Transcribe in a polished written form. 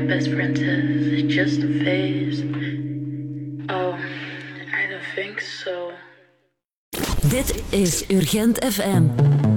best friend says it's just a phase. Oh, I don't think so. Dit is Urgent FM.